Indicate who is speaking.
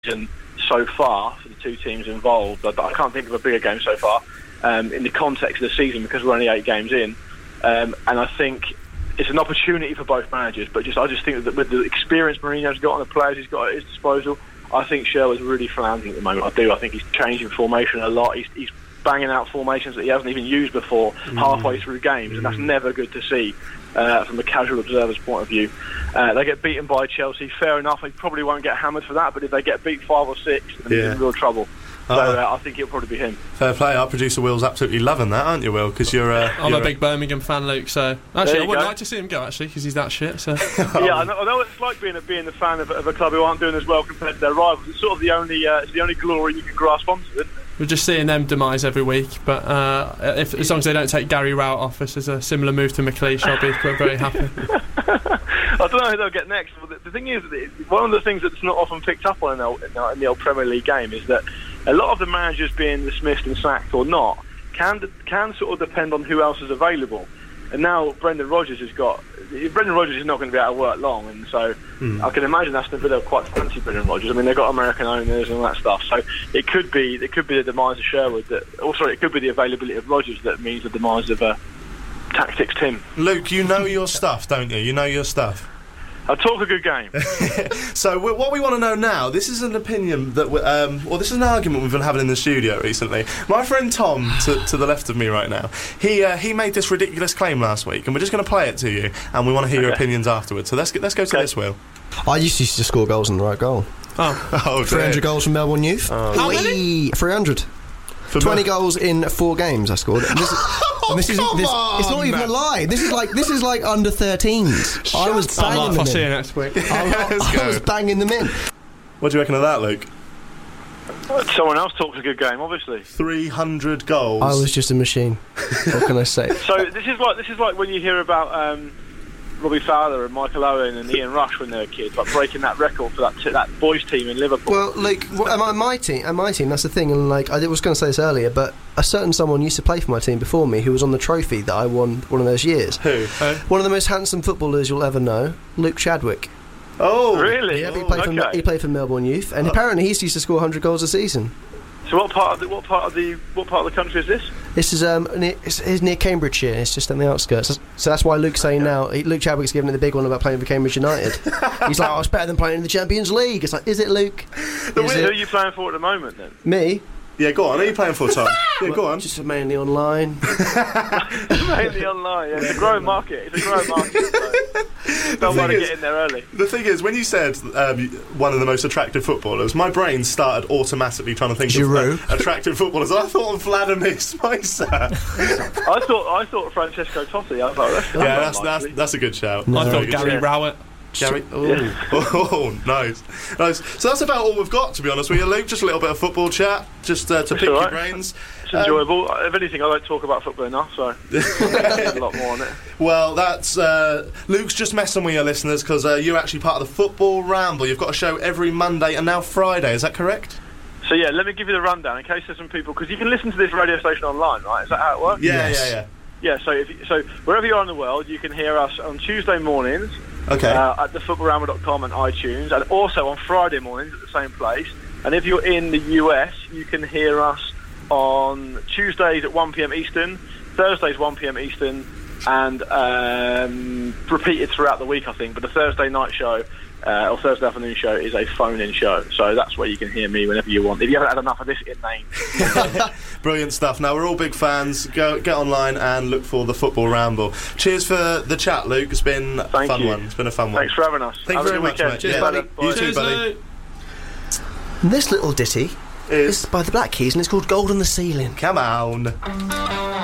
Speaker 1: so far for the two teams involved. I can't think of a bigger game so far in the context of the season, because we're only 8 games in, and I think it's an opportunity for both managers. But I just think that with the experience Mourinho's got and the players he's got at his disposal, I think Sherwood's really floundering at the moment. I think he's changing formation a lot. He's banging out formations that he hasn't even used before halfway through games, and that's never good to see from a casual observer's point of view. They get beaten by Chelsea, fair enough. They probably won't get hammered for that, but if they get beat 5 or 6, then they're in real trouble. So I think it'll probably be him.
Speaker 2: Fair play. Our producer Will's absolutely loving that, aren't you, Will? Because
Speaker 3: I'm a big Birmingham fan, Luke. So actually, I would like to see him go, actually, because he's that shit. So
Speaker 1: yeah, I know what it's like being the fan of a club who aren't doing as well compared to their rivals. It's sort of the only glory you can grasp onto, isn't it?
Speaker 3: We're just seeing them demise every week, but as long as they don't take Gary Rowett off us as a similar move to McLeish, I'll be very happy.
Speaker 1: I don't know who they'll get next. But the thing is, one of the things that's not often picked up on in the old Premier League game is that a lot of the managers being dismissed and sacked or not can sort of depend on who else is available. And now Brendan Rodgers is not going to be out of work long, and so I can imagine Aston Villa quite fancy Brendan Rodgers. I mean, they've got American owners and all that stuff, so it could be the demise of Sherwood it could be the availability of Rodgers that means the demise of Tactics Tim.
Speaker 2: Luke, you know your stuff, don't you? You know your stuff.
Speaker 1: I'll talk a good game.
Speaker 2: So what we want to know now, this is an opinion that this is an argument we've been having in the studio recently. My friend Tom, to the left of me right now, he made this ridiculous claim last week, and we're just going to play it to you, and we want to hear your opinions afterwards. So let's go to this, Will.
Speaker 4: I used to score goals in the right goal. 300 goals from Melbourne Youth.
Speaker 3: How many?
Speaker 4: 300. 20 goals in 4 games I scored. It's not even a lie. This is like under 13s. I was banging them in.
Speaker 3: I'll see you next week.
Speaker 4: I was banging them in.
Speaker 2: What do you reckon of that, Luke?
Speaker 1: Someone else talks a good game, obviously.
Speaker 2: 300 goals.
Speaker 4: I was just a machine. What can I say?
Speaker 1: So this is like when you hear about Robbie Fowler and Michael Owen and Ian Rush when they were kids, like breaking that record for that boys team in Liverpool.
Speaker 4: Well, like my team, that's the thing. And like I was going to say this earlier, but a certain someone used to play for my team before me who was on the trophy that I won one of those years.
Speaker 2: Who?
Speaker 4: One of the most handsome footballers you'll ever know, Luke Chadwick.
Speaker 2: Oh,
Speaker 1: really?
Speaker 4: Yeah, he played for Melbourne Youth, and apparently he used to score 100 goals a season.
Speaker 1: So what part of the country is this?
Speaker 4: This is it's near Cambridgeshire. It's just on the outskirts. So that's why Luke's saying now. Luke Chadwick's giving it the big one about playing for Cambridge United. He's like, it's better than playing in the Champions League. It's like, is it, Luke?
Speaker 1: Who are you playing for at the moment then?
Speaker 4: Me?
Speaker 2: Yeah, go on. Who are you playing for, Tom? Yeah, go on.
Speaker 4: Just mainly online.
Speaker 1: Mainly online. Yeah, it's a growing market. So don't want to get in there early.
Speaker 2: The thing is, when you said one of the most attractive footballers, my brain started automatically trying to think of attractive footballers. I thought of Vladimir Spicer.
Speaker 1: I thought Francesco Totti. I thought
Speaker 2: that's a good shout.
Speaker 3: I thought Gary Rowett.
Speaker 2: Gary, nice. So that's about all we've got, to be honest with you, Luke. Just a little bit of football chat, just to pick your brains.
Speaker 1: It's enjoyable. If anything, I don't talk about football enough, so a lot more on it.
Speaker 2: Well, that's Luke's just messing with your listeners because you're actually part of the Football Ramble. You've got a show every Monday and now Friday. Is that correct?
Speaker 1: So yeah, let me give you the rundown in case there's some people, because you can listen to this radio station online, right? Is that how it works?
Speaker 2: Yeah.
Speaker 1: Yeah, so wherever you are in the world, you can hear us on Tuesday mornings.
Speaker 2: Okay.
Speaker 1: At thefootballramble.com and iTunes, and also on Friday mornings at the same place. And if you're in the US, you can hear us on Tuesdays at 1 p.m. Eastern, Thursdays 1 p.m. Eastern, and repeated throughout the week, I think. But the Thursday night show or Thursday afternoon show is a phone-in show, so that's where you can hear me whenever you want. If you haven't had enough of this inane.
Speaker 2: Brilliant stuff. Now, we're all big fans. Get online and look for the Football Ramble. Cheers for the chat, Luke. It's been a fun one. It's been a fun one.
Speaker 1: Thanks for having us.
Speaker 2: Thank you very much, mate.
Speaker 4: Cheers, buddy.
Speaker 2: You too, buddy.
Speaker 4: This little ditty is by the Black Keys, and it's called Gold on the Ceiling.
Speaker 2: Come on.